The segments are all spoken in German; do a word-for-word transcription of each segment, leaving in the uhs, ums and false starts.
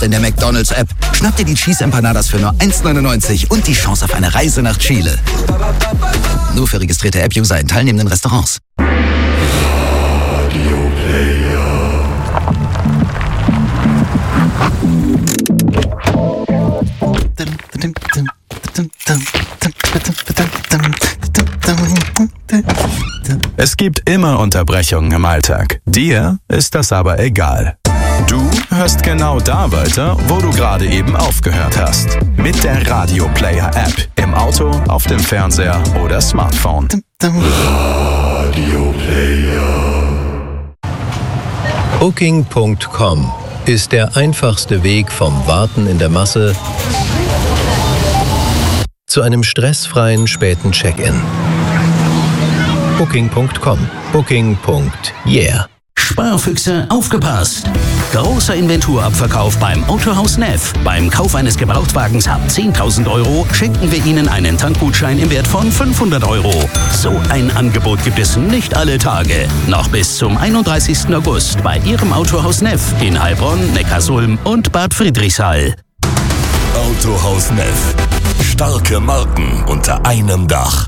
In der McDonald's-App schnapp dir die Cheese Empanadas für nur eins neunundneunzig und die Chance auf eine Reise nach Chile. Nur für registrierte App-User in teilnehmenden Restaurants. Es gibt immer Unterbrechungen im Alltag. Dir ist das aber egal. Du hörst genau da weiter, wo du gerade eben aufgehört hast. Mit der Radio Player App. Im Auto, auf dem Fernseher oder Smartphone. Radio Player. Booking Punkt com ist der einfachste Weg vom Warten in der Masse zu einem stressfreien späten Check-in. Booking Punkt com. Booking. Yeah. Sparfüchse, aufgepasst! Großer Inventurabverkauf beim Autohaus Neff. Beim Kauf eines Gebrauchtwagens ab zehntausend Euro schenken wir Ihnen einen Tankgutschein im Wert von fünfhundert Euro. So ein Angebot gibt es nicht alle Tage. Noch bis zum einunddreißigsten August bei Ihrem Autohaus Neff in Heilbronn, Neckarsulm und Bad Friedrichshall. Autohaus Neff. Starke Marken unter einem Dach.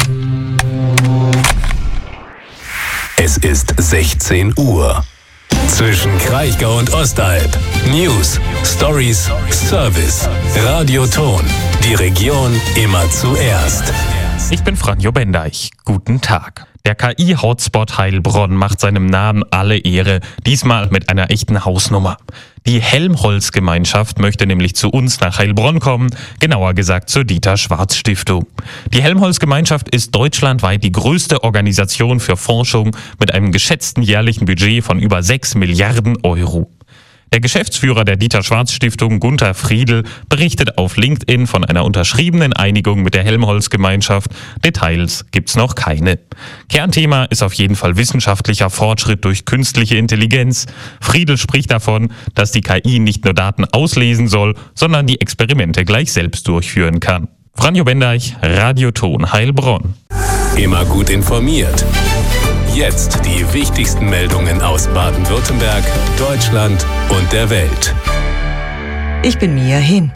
Es ist sechzehn Uhr. Zwischen Kraichgau und Ostalb. News, Stories, Service. Radioton. Die Region immer zuerst. Ich bin Franjo Bendeich. Guten Tag. Der K I-Hotspot Heilbronn macht seinem Namen alle Ehre, diesmal mit einer echten Hausnummer. Die Helmholtz-Gemeinschaft möchte nämlich zu uns nach Heilbronn kommen, genauer gesagt zur Dieter-Schwarz-Stiftung. Die Helmholtz-Gemeinschaft ist deutschlandweit die größte Organisation für Forschung mit einem geschätzten jährlichen Budget von über sechs Milliarden Euro. Der Geschäftsführer der Dieter-Schwarz-Stiftung, Gunther Friedl, berichtet auf LinkedIn von einer unterschriebenen Einigung mit der Helmholtz-Gemeinschaft. Details gibt's noch keine. Kernthema ist auf jeden Fall wissenschaftlicher Fortschritt durch künstliche Intelligenz. Friedl spricht davon, dass die K I nicht nur Daten auslesen soll, sondern die Experimente gleich selbst durchführen kann. Franjo Bendeich, Radioton Heilbronn. Immer gut informiert. Jetzt die wichtigsten Meldungen aus Baden-Württemberg, Deutschland und der Welt. Ich bin Mia Hin.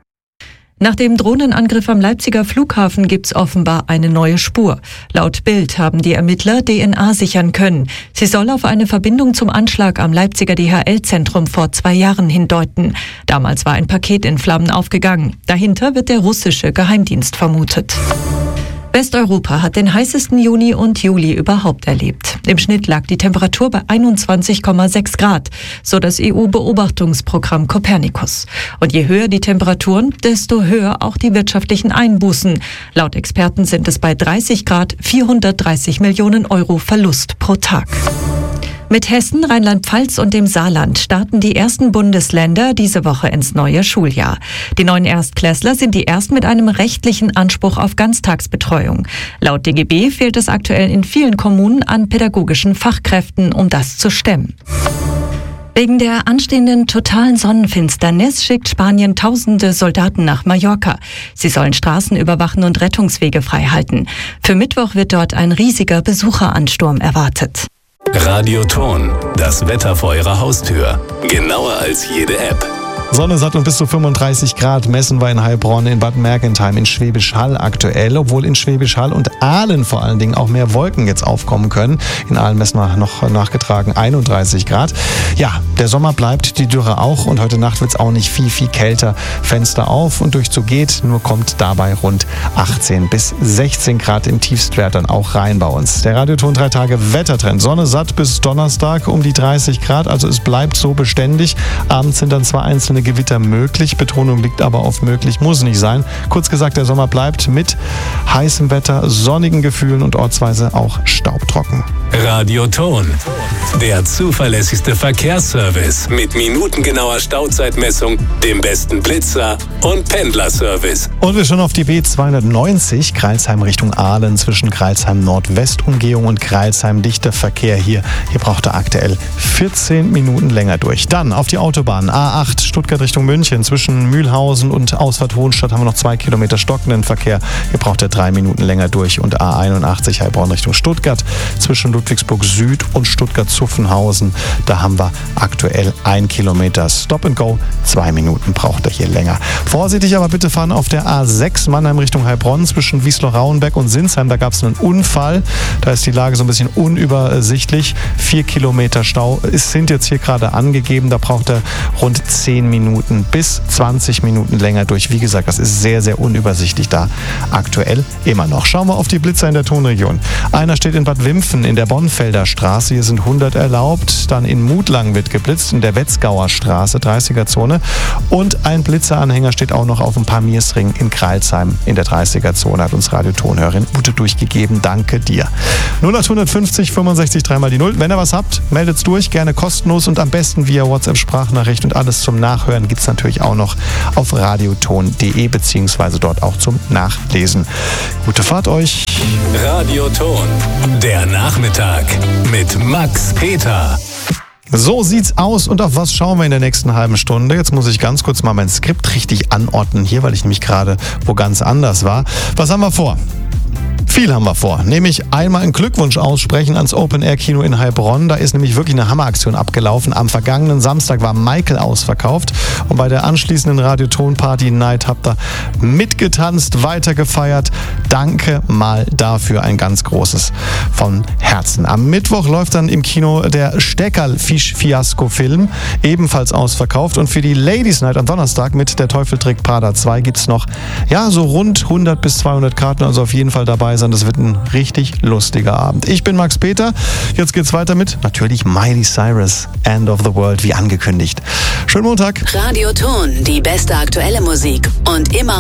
Nach dem Drohnenangriff am Leipziger Flughafen gibt's offenbar eine neue Spur. Laut Bild haben die Ermittler D N A sichern können. Sie soll auf eine Verbindung zum Anschlag am Leipziger D H L-Zentrum vor zwei Jahren hindeuten. Damals war ein Paket in Flammen aufgegangen. Dahinter wird der russische Geheimdienst vermutet. Westeuropa hat den heißesten Juni und Juli überhaupt erlebt. Im Schnitt lag die Temperatur bei einundzwanzig Komma sechs Grad, so das E U-Beobachtungsprogramm Copernicus. Und je höher die Temperaturen, desto höher auch die wirtschaftlichen Einbußen. Laut Experten sind es bei dreißig Grad vierhundertdreißig Millionen Euro Verlust pro Tag. Mit Hessen, Rheinland-Pfalz und dem Saarland starten die ersten Bundesländer diese Woche ins neue Schuljahr. Die neuen Erstklässler sind die ersten mit einem rechtlichen Anspruch auf Ganztagsbetreuung. Laut D G B fehlt es aktuell in vielen Kommunen an pädagogischen Fachkräften, um das zu stemmen. Wegen der anstehenden totalen Sonnenfinsternis schickt Spanien tausende Soldaten nach Mallorca. Sie sollen Straßen überwachen und Rettungswege freihalten. Für Mittwoch wird dort ein riesiger Besucheransturm erwartet. Radioton, das Wetter vor Ihrer Haustür. Genauer als jede App. Sonne satt und bis zu fünfunddreißig Grad messen wir in Heilbronn, in Bad Mergentheim, in Schwäbisch Hall aktuell, obwohl in Schwäbisch Hall und Aalen vor allen Dingen auch mehr Wolken jetzt aufkommen können. In Aalen messen wir noch nachgetragen einunddreißig Grad. Ja, der Sommer bleibt, die Dürre auch und heute Nacht wird es auch nicht viel, viel kälter. Fenster auf und Durchzug geht, nur kommt dabei rund achtzehn bis sechzehn Grad im Tiefstwert dann auch rein bei uns. Der Radioton drei Tage Wettertrend. Sonne satt bis Donnerstag um die dreißig Grad, also es bleibt so beständig. Abends sind dann zwar einzelne Gewitter möglich, Betonung liegt aber auf möglich, muss nicht sein. Kurz gesagt, der Sommer bleibt mit heißem Wetter, sonnigen Gefühlen und ortsweise auch staubtrocken. Radioton, der zuverlässigste Verkehrsservice mit minutengenauer Stauzeitmessung, dem besten Blitzer und Pendlerservice. Und wir schon auf die B zweihundertneunzig, Crailsheim Richtung Aalen, zwischen Crailsheim Nordwestumgehung und Crailsheim dichter Verkehr hier. Hier braucht er aktuell vierzehn Minuten länger durch. Dann auf die Autobahn A acht, Stuttgart Richtung München, zwischen Mühlhausen und Ausfahrt Hohenstadt haben wir noch zwei Kilometer stockenden Verkehr. Hier braucht er drei Minuten länger durch. Und A einundachtzig, Heilbronn Richtung Stuttgart, zwischen Ludwigsburg Süd und Stuttgart-Zuffenhausen. Da haben wir aktuell ein Kilometer Stop and Go. Zwei Minuten braucht er hier länger. Vorsichtig aber bitte fahren auf der A sechs Mannheim Richtung Heilbronn zwischen Wiesloch-Rauenbeck und Sinsheim. Da gab es einen Unfall. Da ist die Lage so ein bisschen unübersichtlich. Vier Kilometer Stau sind jetzt hier gerade angegeben. Da braucht er rund zehn Minuten bis zwanzig Minuten länger durch. Wie gesagt, das ist sehr, sehr unübersichtlich da aktuell immer noch. Schauen wir auf die Blitzer in der Tonregion. Einer steht in Bad Wimpfen in der Bonfelder Straße. Hier sind hundert erlaubt. Dann in Mutlang wird geblitzt in der Wetzgauer Straße, dreißiger Zone. Und ein Blitzeranhänger steht auch noch auf dem Pamirsring in Kreilsheim in der dreißiger Zone. Hat uns Radiotonhörerin Ute durchgegeben. Danke dir. null acht fünfzig fünfundsechzig dreimal die Null. Wenn ihr was habt, meldet's durch. Gerne kostenlos und am besten via WhatsApp-Sprachnachricht. Und alles zum Nachhören gibt es natürlich auch noch auf radioton punkt de beziehungsweise dort auch zum Nachlesen. Gute Fahrt euch. Radioton, der Nachmittag mit Max Peter. So sieht's aus und auf was schauen wir in der nächsten halben Stunde? Jetzt muss ich ganz kurz mal mein Skript richtig anordnen hier, weil ich nämlich gerade wo ganz anders war. Was haben wir vor? Viel haben wir vor, nämlich einmal einen Glückwunsch aussprechen ans Open-Air-Kino in Heilbronn. Da ist nämlich wirklich eine Hammeraktion abgelaufen. Am vergangenen Samstag war Michael ausverkauft und bei der anschließenden Radioton-Party-Night habt ihr mitgetanzt, weitergefeiert. Danke mal dafür, ein ganz großes von Herzen. Am Mittwoch läuft dann im Kino der Steckerl-Fisch-Fiasko-Film, ebenfalls ausverkauft. Und für die Ladies Night am Donnerstag mit Der Teufel trägt Prada zwei gibt es noch ja, so rund hundert bis zweihundert Karten, also auf jeden Fall dabei sein. Das wird ein richtig lustiger Abend. Ich bin Max Peter. Jetzt geht's weiter mit natürlich Miley Cyrus, End of the World, wie angekündigt. Schönen Montag. Radioton, die beste aktuelle Musik und immer